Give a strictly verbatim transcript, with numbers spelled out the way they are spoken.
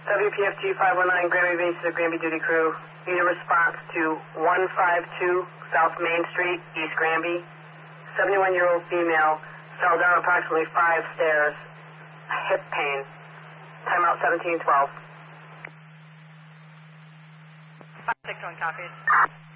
W P F G five one nine, Granby Base to the Granby Duty Crew. Need a response to one five two South Main Street, East Granby. seventy-one-year-old female fell down approximately five stairs. Hip pain. Timeout seventeen twelve. five six one copies.